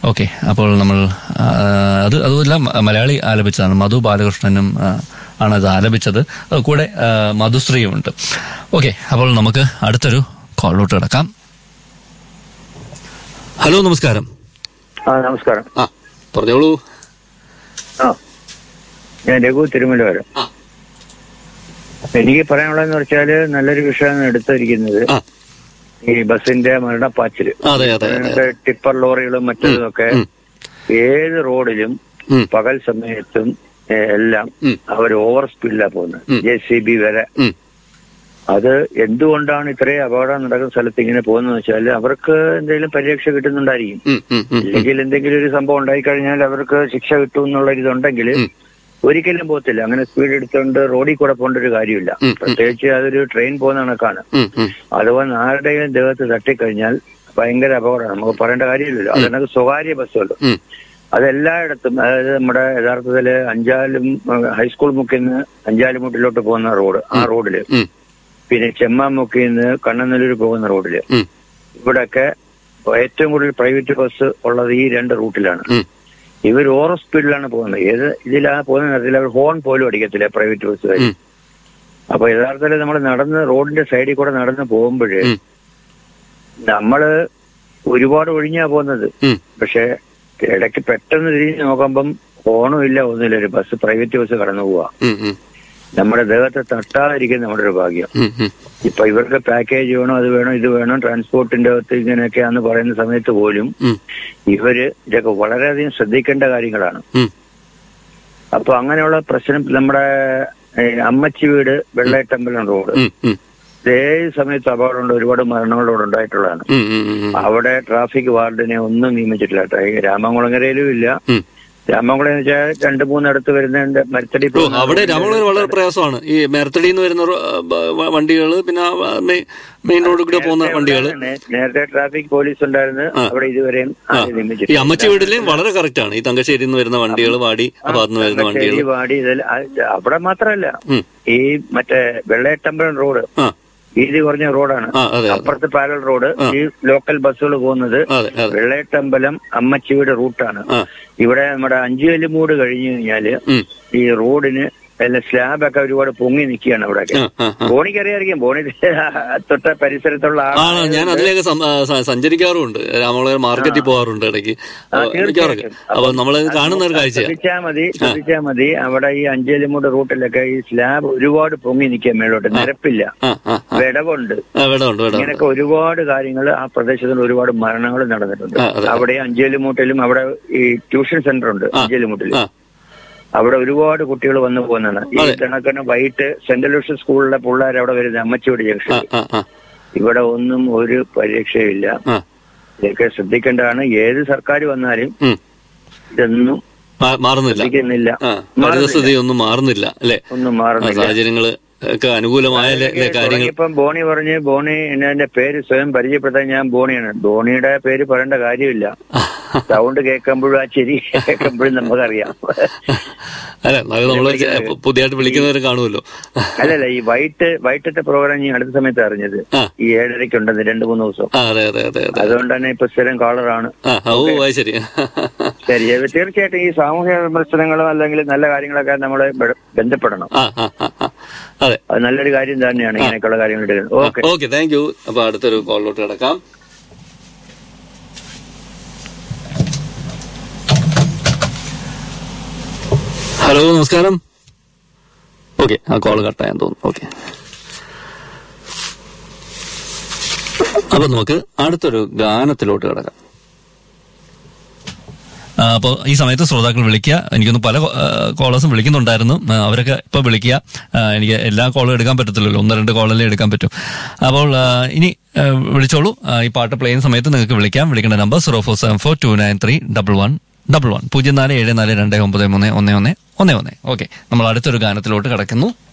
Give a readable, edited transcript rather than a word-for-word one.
Okay, അപ്പോൾ നമ്മൾ അതുമല്ല മലയാളി ആലപിച്ചതാണ്. മധു ബാലകൃഷ്ണനും ആണ് അത് ആലപിച്ചത്. കൂടെ മധുശ്രീയുമുണ്ട്. ഓക്കെ, അപ്പോൾ നമുക്ക് അടുത്തൊരു കോളിലോട്ട് കിടക്കാം. ഹലോ, നമസ്കാരം. നമസ്കാരം. പറഞ്ഞോളൂ. ഞാൻ രഘു തിരുമലവരം. എനിക്ക് പറയാനുള്ളതെന്ന് വെച്ചാല് നല്ലൊരു വിഷയമാണ് എടുത്തിരിക്കുന്നത്. ഈ ബസിന്റെ മരണപ്പാച്ചില്, ടിപ്പർ ലോറികളും മറ്റൊക്കെ ഏത് റോഡിലും പകൽ സമയത്തും എല്ലാം അവർ ഓവർ സ്പീഡിലാണ് പോകുന്നത്, JCB വരെ. അത് എന്തുകൊണ്ടാണ് ഇത്രയും അപകടം നടക്കുന്ന സ്ഥലത്ത് ഇങ്ങനെ പോകുന്നത് വെച്ചാൽ അവർക്ക് എന്തെങ്കിലും പരിരക്ഷ കിട്ടുന്നുണ്ടായിരിക്കും. അല്ലെങ്കിൽ എന്തെങ്കിലും ഒരു സംഭവം ഉണ്ടായിക്കഴിഞ്ഞാൽ അവർക്ക് ശിക്ഷ കിട്ടും എന്നുള്ള ഇതുണ്ടെങ്കിൽ ഒരിക്കലും പോകത്തില്ല. അങ്ങനെ സ്പീഡ് എടുത്തുകൊണ്ട് റോഡിൽ കൂടെ പോകേണ്ട ഒരു കാര്യമില്ല. പ്രത്യേകിച്ച് അതൊരു ട്രെയിൻ പോകുന്ന കണക്കാണ്. അഥവാ ആരുടെയും ദേഹത്ത് തട്ടിക്കഴിഞ്ഞാൽ ഭയങ്കര അപകടമാണ്, നമുക്ക് പറയേണ്ട കാര്യമില്ലല്ലോ. അതിനകത്ത് സ്വകാര്യ ബസ്സുണ്ട്, അതെല്ലായിടത്തും. അതായത് നമ്മുടെ യഥാർത്ഥത്തില് അഞ്ചാലും ഹൈസ്കൂൾ മുക്കിൽ നിന്ന് അഞ്ചാലുമുട്ടിലോട്ട് പോകുന്ന റോഡ്, ആ റോഡില്, പിന്നെ ചെമ്മാമുക്കിൽ നിന്ന് കണ്ണനല്ലൂർ പോകുന്ന റോഡില്, ഇവിടെയൊക്കെ ഏറ്റവും കൂടുതൽ പ്രൈവറ്റ് ബസ് ഉള്ളത് ഈ 2 റൂട്ടിലാണ്. ഇവർ ഓവർ സ്പീഡിലാണ് പോകുന്നത്. ഏത് ഇതിലാണ് പോകുന്ന നേരത്തിൽ അവർ ഹോൺ പോലും അടിക്കത്തില്ല പ്രൈവറ്റ് ബസ്സുകാർ. അപ്പൊ യഥാർത്ഥത്തിൽ നമ്മൾ നടന്ന് റോഡിന്റെ സൈഡിൽ കൂടെ നടന്ന് പോകുമ്പോഴേ നമ്മള് ഒരുപാട് ഒഴിഞ്ഞാ പോകുന്നത്. പക്ഷെ ഇടയ്ക്ക് പെട്ടെന്ന് തിരിഞ്ഞ് നോക്കുമ്പം ഹോണും ഇല്ല, ഒന്നുമില്ല, ഒരു ബസ്, പ്രൈവറ്റ് ബസ് കടന്നു പോവാ. നമ്മുടെ ദേഹത്തെ തട്ടാതിരിക്കും നമ്മുടെ ഒരു ഭാഗ്യം. ഇപ്പൊ ഇവർക്ക് പാക്കേജ് വേണോ, അത് വേണോ, ഇത് വേണോ, ട്രാൻസ്പോർട്ടിന്റെ അകത്ത് ഇങ്ങനെയൊക്കെയാന്ന് പറയുന്ന സമയത്ത് പോലും ഇവര് ഇതൊക്കെ വളരെയധികം ശ്രദ്ധിക്കേണ്ട കാര്യങ്ങളാണ്. അപ്പൊ അങ്ങനെയുള്ള പ്രശ്നം നമ്മുടെ അമ്മച്ചി വീട് വെള്ളയട്ടമ്പലം റോഡ് ഏത് സമയത്ത് അപകടമുണ്ട്, ഒരുപാട് മരണങ്ങളോട് ഉണ്ടായിട്ടുള്ളതാണ്. അവിടെ ട്രാഫിക് വാർഡിനെ ഒന്നും നിയമിച്ചിട്ടില്ല. രാമകുളങ്ങരയിലും ഇല്ല. രാമകുളം എന്ന് വെച്ചാൽ 2-3 അടുത്ത് വരുന്ന മരത്തടി. അവിടെ രാമകുളം വളരെ പ്രയാസമാണ്. ഈ മരത്തടി എന്ന് വരുന്ന വണ്ടികൾ, പിന്നെ മെയിൻ റോഡിൽ കൂടെ പോകുന്ന വണ്ടികൾ. നേരത്തെ ട്രാഫിക് പോലീസ് ഉണ്ടായിരുന്നു അവിടെ, ഇതുവരെയും നിയമിച്ചിട്ടില്ല. ഈ അമ്മച്ചി വീട്ടിലെയും വളരെ കറക്റ്റ് ആണ്. ഈ തങ്കശ്ശേരിയിൽ നിന്ന് വരുന്ന വണ്ടികൾ, വാടി ഭാഗത്തുനിന്ന് വരുന്ന വണ്ടികൾ, വാടി അവിടെ മാത്രമല്ല, ഈ മറ്റേ വെള്ളയട്ടമ്പലം റോഡ് വീതി കുറഞ്ഞ റോഡാണ്. അപ്പുറത്ത് പാരൽ റോഡ്. ഈ ലോക്കൽ ബസ്സുകൾ പോകുന്നത് വെള്ളയട്ടമ്പലം അമ്മച്ചിയുടെ റൂട്ടാണ്. ഇവിടെ നമ്മുടെ അഞ്ചുകല്ലുമൂട് കഴിഞ്ഞു കഴിഞ്ഞാല് ഈ റോഡിന് സ്ലാബൊക്കെ ഒരുപാട് പൊങ്ങി നിൽക്കുകയാണ് അവിടെയൊക്കെ. ബോണിക്കറിയായിരിക്കും, ബോണി തൊട്ട പരിസരത്തുള്ള ആളാണ്. ഞാൻ അതിലേക്ക് സഞ്ചരിക്കാറുണ്ട്, രാമകുളം മാർക്കറ്റിൽ പോകാറുണ്ട് ഇടയ്ക്ക്. അപ്പൊ നമ്മൾ കാണുന്ന ഒരു കാഴ്ച. ശ്രദ്ധിച്ചാ മതി അവിടെ ഈ അഞ്ചേലിമൂട് റൂട്ടിലൊക്കെ ഈ സ്ലാബ് ഒരുപാട് പൊങ്ങി നിൽക്കുക, മേലോട്ട് നിരപ്പില്ല, വിടവുണ്ട്. ഇങ്ങനെയൊക്കെ ഒരുപാട് കാര്യങ്ങൾ ആ പ്രദേശത്തിൽ ഒരുപാട് മരണങ്ങൾ നടന്നിട്ടുണ്ട്. അവിടെ അഞ്ചേലിമൂട്ടിലും അവിടെ ഈ ട്യൂഷൻ സെന്റർ ഉണ്ട് അഞ്ചേലിമൂട്ടിൽ. അവിടെ ഒരുപാട് കുട്ടികൾ വന്നു പോകുന്നതാണ്. ഈ കണക്കിന് വൈകിട്ട് സെന്റ് ലൂഷ്യസ് സ്കൂളിലെ പിള്ളേർ അവിടെ വരുന്നത് അമ്മച്ചിയോട് ജംഗ്ഷൻ. ഇവിടെ ഒന്നും ഒരു പരിരക്ഷയില്ല. ഇതൊക്കെ ശ്രദ്ധിക്കേണ്ടതാണ്. ഏത് സർക്കാർ വന്നാലും ഇതൊന്നും മാറുന്നില്ല. ഒന്നും മാറുന്നില്ല അല്ലെ, ഒന്നും മാറുന്നില്ല. സാഹചര്യങ്ങള് ഒക്കെ അനുകൂലമായ കാര്യങ്ങൾ. ഇപ്പം ബോണി പറഞ്ഞ്, ബോണി എന്നെ പേര് സ്വയം പരിചയപ്പെടുത്താൻ ഞാൻ ബോണിയാണ്. ബോണിയുടെ പേര് പറയേണ്ട കാര്യമില്ല. സൗണ്ട് കേൾക്കുമ്പോഴും ആ ചെരി കേൾക്കുമ്പോഴും നമുക്കറിയാം. അല്ല, നമ്മള് പുതിയതായിട്ട് വിളിക്കുന്നവരെ കാണുമല്ലോ. അല്ലല്ല, ഈ വൈകിട്ടത്തെ പ്രോഗ്രാം ഞാൻ അടുത്ത സമയത്ത് അറിഞ്ഞത് ഈ 7:30 ഉണ്ടെന്ന് 2-3 ദിവസം. അതുകൊണ്ട് തന്നെ ഇപ്പൊ സ്ഥിരം കോളറാണ്. ശരി, തീർച്ചയായിട്ടും ഈ സാമൂഹിക വിമർശനങ്ങളോ അല്ലെങ്കിൽ നല്ല കാര്യങ്ങളൊക്കെ നമ്മളെ ബന്ധപ്പെടണം. അത് നല്ലൊരു കാര്യം തന്നെയാണ് ഇങ്ങനെയൊക്കെയുള്ള കാര്യങ്ങൾ എടുക്കുന്നത്. Okay, thank you. അപ്പൊ അടുത്തൊരു കോളിലോട്ട് കിടക്കാം. ഹലോ, നമസ്കാരം. ഓക്കെ, ആ കോള് കട്ടായെന്ന് തോന്നുന്നു. ഓക്കെ, അപ്പൊ നമുക്ക് അടുത്തൊരു ഗാനത്തിലോട്ട് കിടക്കാം. അപ്പോൾ ഈ സമയത്ത് ശ്രോതാക്കൾ വിളിക്കുക. എനിക്കൊന്ന് പല കോളേഴ്സും വിളിക്കുന്നുണ്ടായിരുന്നു, അവരൊക്കെ ഇപ്പൊ വിളിക്കുക. എനിക്ക് എല്ലാ കോളും എടുക്കാൻ പറ്റത്തില്ലല്ലോ, 1-2 കോളല്ലേ എടുക്കാൻ പറ്റും. അപ്പോൾ ഇനി വിളിച്ചോളൂ. ഈ പാട്ട് പ്ലേ ചെയ്യുന്ന സമയത്ത് നിങ്ങൾക്ക് വിളിക്കാം. വിളിക്കേണ്ട നമ്പർ 0474293111 0474293111. ഓക്കെ, നമ്മൾ അടുത്തൊരു ഗാനത്തിലോട്ട് കിടക്കുന്നു.